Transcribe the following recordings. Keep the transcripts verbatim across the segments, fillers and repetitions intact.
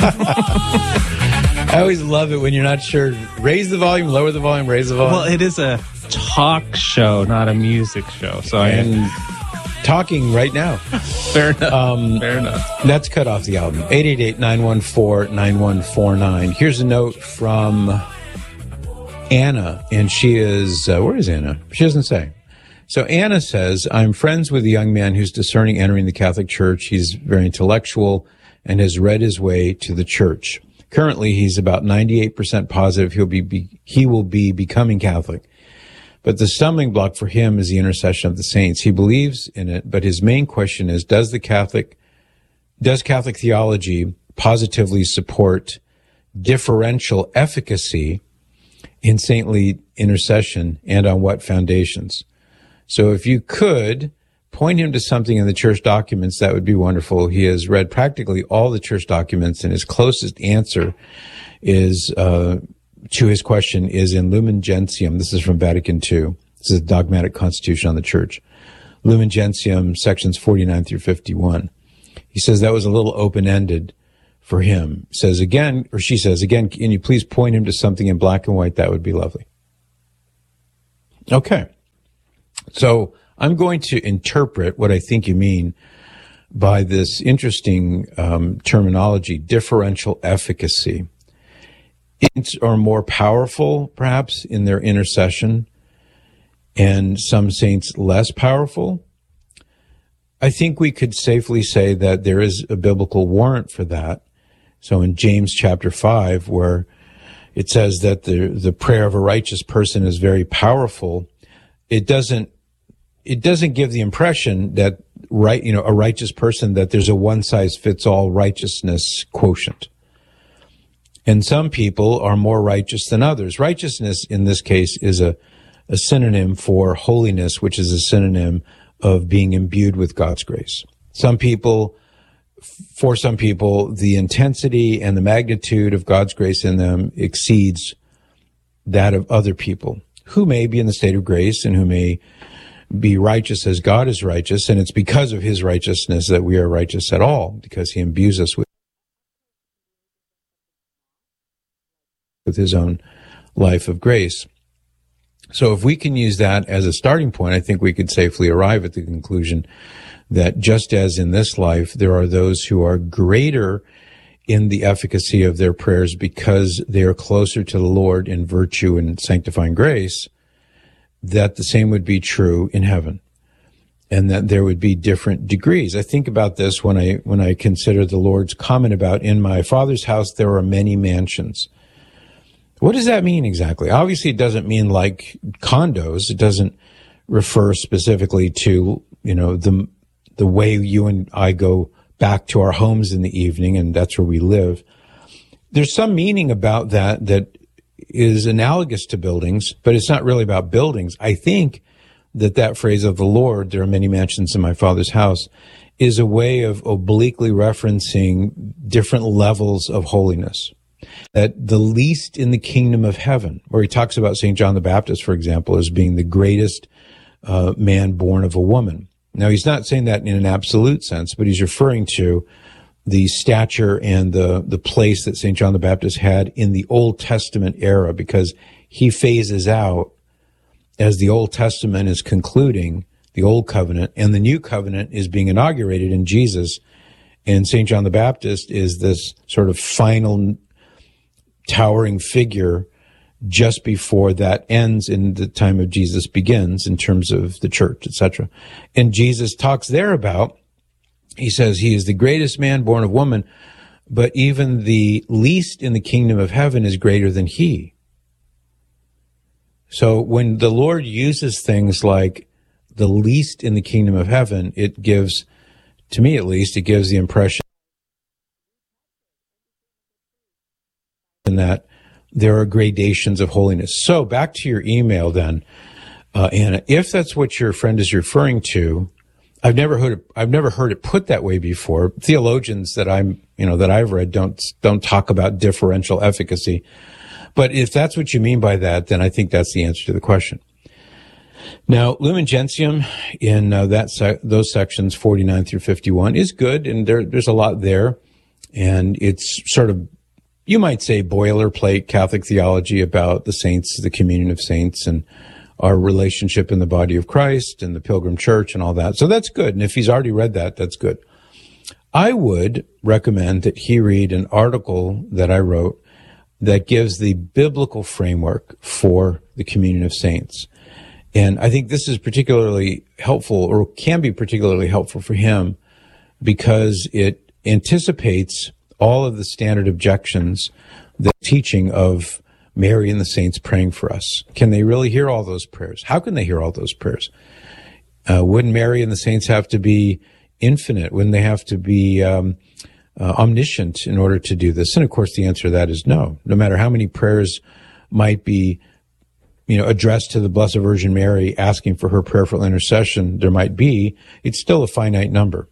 I always love it when you're not sure. Raise the volume, lower the volume, raise the volume. Well, it is a talk show, not a music show. So and I talking right now. Fair enough. Um, Fair enough. Let's cut off the album. eight eight eight, nine one four, nine one four nine. Here's a note from Anna, and she is, uh, where is Anna? She doesn't say. So Anna says, I'm friends with a young man who's discerning entering the Catholic Church. He's very intellectual and has read his way to the church. Currently, he's about ninety-eight percent positive he'll be, be he will be becoming Catholic. But the stumbling block for him is the intercession of the saints. He believes in it, but his main question is, does the Catholic, does Catholic theology positively support differential efficacy in saintly intercession, and on what foundations? So if you could point him to something in the church documents, that would be wonderful. He has read practically all the church documents, and his closest answer is uh to his question is in Lumen Gentium. This is from Vatican Two. This is a dogmatic constitution on the church. Lumen Gentium, sections forty-nine through fifty-one. He says that was a little open-ended for him. Says again, or she says again, can you please point him to something in black and white? That would be lovely. Okay. So I'm going to interpret what I think you mean by this interesting um, terminology, differential efficacy. Saints are more powerful, perhaps, in their intercession, and some saints less powerful. I think we could safely say that there is a biblical warrant for that. So in James chapter five, where it says that the the prayer of a righteous person is very powerful, it doesn't it doesn't give the impression that right you know a righteous person that there's a one size fits all righteousness quotient. And some people are more righteous than others. Righteousness in this case is a a synonym for holiness, which is a synonym of being imbued with God's grace. Some people, for some people, the intensity and the magnitude of God's grace in them exceeds that of other people who may be in the state of grace and who may be righteous as God is righteous. And it's because of his righteousness that we are righteous at all, because he imbues us with, with his own life of grace. So if we can use that as a starting point, I think we could safely arrive at the conclusion that just as in this life, there are those who are greater in the efficacy of their prayers because they are closer to the Lord in virtue and sanctifying grace, that the same would be true in heaven, and that there would be different degrees. I think about this when I when I consider the Lord's comment about, in my Father's house there are many mansions. What does that mean exactly? Obviously, it doesn't mean like condos. It doesn't refer specifically to, you know, the the way you and I go back to our homes in the evening, and that's where we live. There's some meaning about that that is analogous to buildings, but it's not really about buildings. I think that that phrase of the Lord, there are many mansions in my Father's house, is a way of obliquely referencing different levels of holiness. That the least in the kingdom of heaven, where he talks about Saint John the Baptist, for example, as being the greatest uh, man born of a woman. Now, he's not saying that in an absolute sense, but he's referring to the stature and the, the place that Saint John the Baptist had in the Old Testament era, because he phases out as the Old Testament is concluding the Old Covenant, and the New Covenant is being inaugurated in Jesus. And Saint John the Baptist is this sort of final towering figure just before that ends in the time of Jesus begins in terms of the church, et cetera. And Jesus talks there about, he says he is the greatest man born of woman, but even the least in the kingdom of heaven is greater than he. So when the Lord uses things like the least in the kingdom of heaven, it gives, to me at least, it gives the impression that there are gradations of holiness. So back to your email then, uh, Anna, if that's what your friend is referring to, I've never heard it, I've never heard it put that way before. Theologians that I'm, you know, that I've read don't, don't talk about differential efficacy. But if that's what you mean by that, then I think that's the answer to the question. Now, Lumen Gentium in uh, that se- those sections forty-nine through fifty-one is good, and there, there's a lot there. And it's sort of, you might say, boilerplate Catholic theology about the saints, the communion of saints, and our relationship in the body of Christ and the Pilgrim Church and all that. So that's good. And if he's already read that, that's good. I would recommend that he read an article that I wrote that gives the biblical framework for the communion of saints. And I think this is particularly helpful, or can be particularly helpful for him, because it anticipates all of the standard objections, the teaching of Mary and the saints praying for us. Can they really hear all those prayers? How can they hear all those prayers? Uh, wouldn't Mary and the saints have to be infinite? Wouldn't they have to be um, uh, omniscient in order to do this? And of course, the answer to that is no. No matter how many prayers might be, you know, addressed to the Blessed Virgin Mary, asking for her prayerful intercession, there might be, it's still a finite number.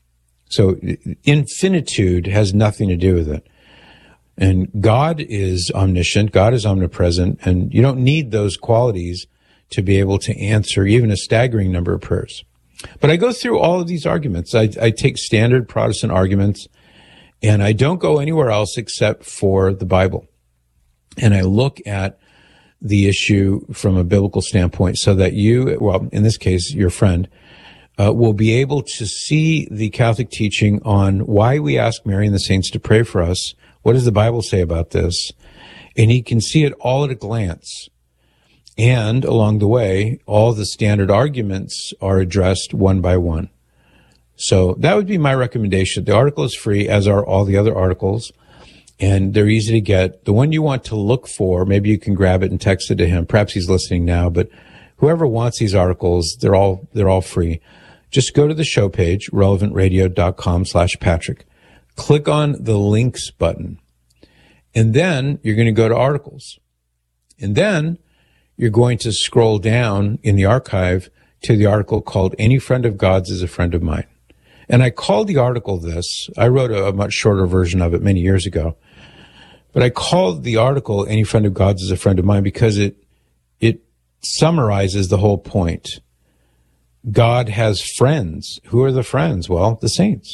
So infinitude has nothing to do with it. And God is omniscient, God is omnipresent, and you don't need those qualities to be able to answer even a staggering number of prayers. But I go through all of these arguments. I, I take standard Protestant arguments, and I don't go anywhere else except for the Bible. And I look at the issue from a biblical standpoint so that you, well, in this case, your friend, uh, will be able to see the Catholic teaching on why we ask Mary and the saints to pray for us. What does the Bible say about this? And he can see it all at a glance. And along the way, all the standard arguments are addressed one by one. So that would be my recommendation. The article is free, as are all the other articles, and they're easy to get. The one you want to look for, maybe you can grab it and text it to him. Perhaps he's listening now, but whoever wants these articles, they're all, they're all free. Just go to the show page, relevantradio.com slash Patrick. Click on the links button, and then you're going to go to articles. And then you're going to scroll down in the archive to the article called Any Friend of God's is a Friend of Mine. And I called the article this. I wrote a, a much shorter version of it many years ago. But I called the article Any Friend of God's is a Friend of Mine because it it summarizes the whole point. God has friends. Who are the friends? Well, the saints.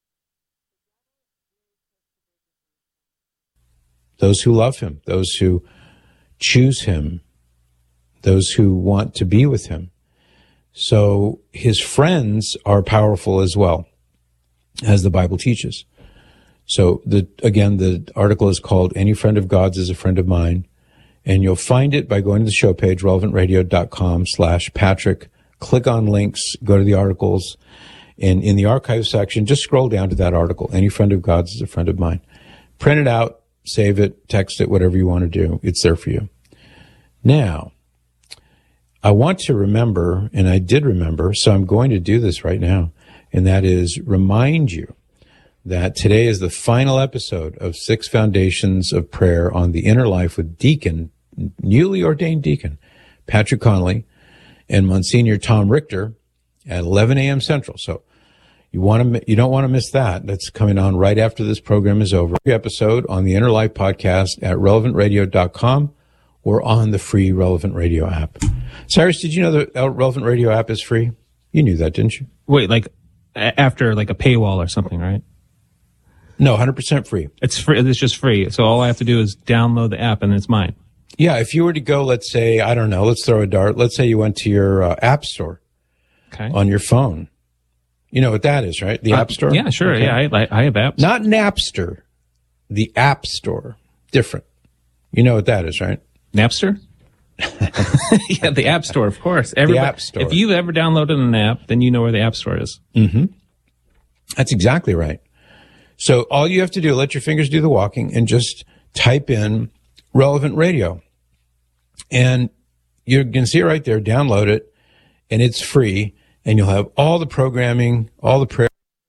Those who love him, those who choose him, those who want to be with him. So his friends are powerful as well, as the Bible teaches. So the again, the article is called Any Friend of God's is a Friend of Mine. And you'll find it by going to the show page, relevantradio.com slash Patrick. Click on links, go to the articles, and in the archive section, just scroll down to that article. Any Friend of God's is a Friend of Mine. Print it out, save it, text it, whatever you want to do. It's there for you. Now, I want to remember, and I did remember, so I'm going to do this right now, and that is remind you that today is the final episode of Six Foundations of Prayer on the Inner Life with Deacon, newly ordained Deacon, Patrick Connolly, and Monsignor Tom Richter at eleven a.m. Central. So you want to, you don't want to miss that. That's coming on right after this program is over. Every episode on the Inner Life podcast at relevant radio dot com or on the free Relevant Radio app. Cyrus, did you know the Relevant Radio app is free? You knew that, didn't you? Wait, like after like a paywall or something, right? No, one hundred percent free. It's free. It's just free. So all I have to do is download the app and it's mine. Yeah, if you were to go, let's say, I don't know, let's throw a dart. Let's say you went to your uh, app store okay. on your phone. You know what that is, right? The uh, app store? Yeah, sure. Okay. Yeah, I, I have apps. Not Napster. The app store. Different. You know what that is, right? Napster? Yeah, the app store, of course. Everybody, the app store. If you've ever downloaded an app, then you know where the app store is. Mm-hmm. That's exactly right. So all you have to do, let your fingers do the walking and just type in Relevant Radio. And you can see it right there, download it, and it's free, and you'll have all the programming, all the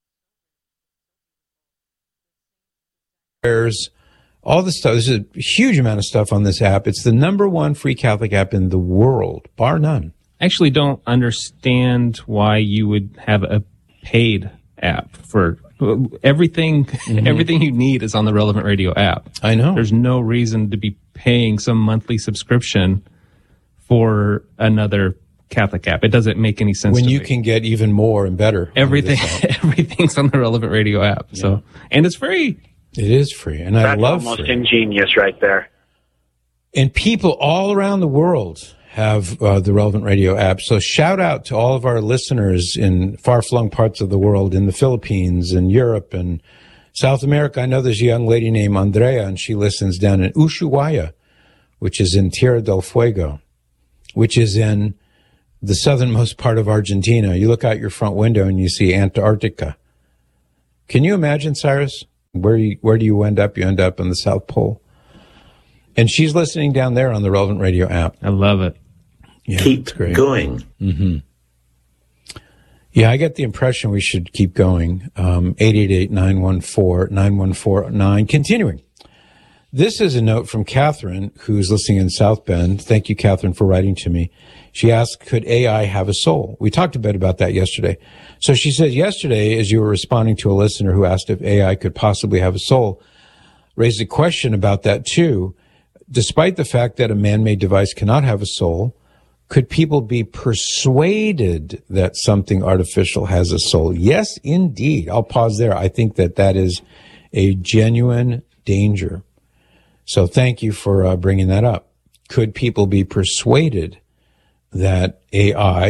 prayers, all the stuff. There's a huge amount of stuff on this app. It's the number one free Catholic app in the world, bar none. I actually don't understand why you would have a paid app for everything. Mm-hmm. Everything you need is on the Relevant Radio app. I know. There's no reason to be paying some monthly subscription for another Catholic app. It doesn't make any sense when to you me. can get even more and better. Everything, everything's on the Relevant Radio app. Yeah. So, and it's free. It is free, and I That's love almost free. ingenious right there. And people all around the world have uh, the Relevant Radio app. So shout out to all of our listeners in far-flung parts of the world, in the Philippines and Europe and South America. I know there's a young lady named Andrea, and she listens down in Ushuaia, which is in Tierra del Fuego, which is in the southernmost part of Argentina. You look out your front window and you see Antarctica. Can you imagine, Cyrus? Where you, where do you end up? You end up in the South Pole. And she's listening down there on the Relevant Radio app. I love it. Yeah, Keep going. Mm-hmm. Yeah, I get the impression we should keep going. Um, eight eight eight, nine one four, nine one four nine. Continuing. This is a note from Catherine, who's listening in South Bend. Thank you, Catherine, for writing to me. She asked, could A I have a soul? We talked a bit about that yesterday. So she said yesterday, as you were responding to a listener who asked if A I could possibly have a soul, raised a question about that too. Despite the fact that a man-made device cannot have a soul, could people be persuaded that something artificial has a soul? Yes, indeed. I'll pause there. I think that that is a genuine danger. So thank you for uh, bringing that up. Could people be persuaded that A I